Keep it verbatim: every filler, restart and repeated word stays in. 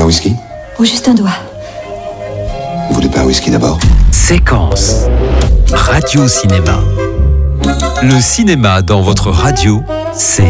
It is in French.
un whisky? Ou juste un doigt. Vous voulez pas un whisky d'abord? Séquence. Radio Cinéma. Le cinéma dans votre radio, c'est